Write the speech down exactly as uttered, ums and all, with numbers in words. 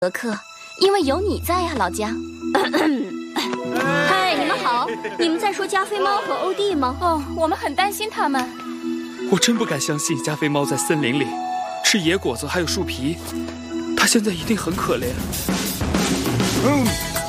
德克，因为有你在呀，老姜。 嗨，你们好，你们在说加菲猫和欧弟吗？ 哦，我们很担心他们。 我真不敢相信加菲猫在森林里吃野果子还有树皮，它现在一定很可怜。 嗯。